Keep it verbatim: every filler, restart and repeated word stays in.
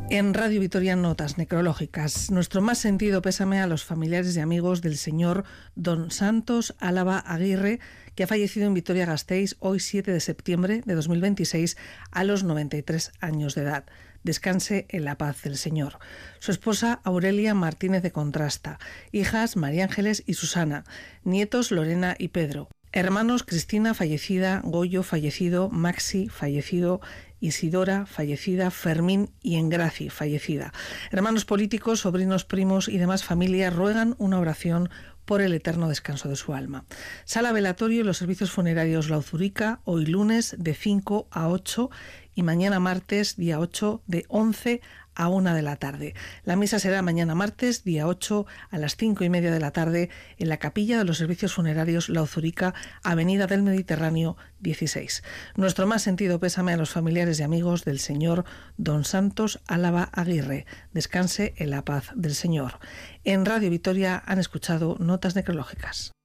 En Radio Vitoria, notas necrológicas. Nuestro más sentido pésame a los familiares y amigos del señor Don Santos Álava Aguirre, que ha fallecido en Vitoria-Gasteiz hoy siete de septiembre de dos mil veintiséis a los noventa y tres años de edad. Descanse en la paz del Señor. Su esposa Aurelia Martínez de Contrasta, hijas María Ángeles y Susana, nietos Lorena y Pedro, hermanos Cristina fallecida, Goyo fallecido, Maxi fallecido, Isidora fallecida, Fermín y Engraci fallecida. Hermanos políticos, sobrinos, primos y demás familias ruegan una oración por el eterno descanso de su alma. Sala velatorio y los servicios funerarios La Uzurica, hoy lunes de cinco a ocho y mañana martes día ocho de once a una de la tarde. La misa será mañana martes día ocho a las cinco y media de la tarde en la capilla de los servicios funerarios La Uzurica, Avenida del Mediterráneo dieciséis. Nuestro más sentido pésame a los familiares y amigos del señor Don Santos Álava Aguirre. Descanse en la paz del Señor. En Radio Vitoria han escuchado notas necrológicas.